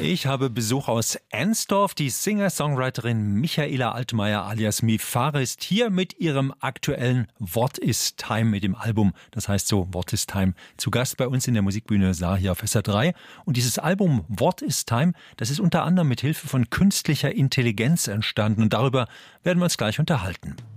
Ich habe Besuch aus Ensdorf. Die Singer-Songwriterin Michaela Altmaier alias Mifare ist hier mit ihrem aktuellen What is Time, mit dem Album, das heißt so What is Time, zu Gast bei uns in der Musikbühne Saar hier auf SR3. Und dieses Album What is Time, das ist unter anderem mit Hilfe von künstlicher Intelligenz entstanden. Und darüber werden wir uns gleich unterhalten.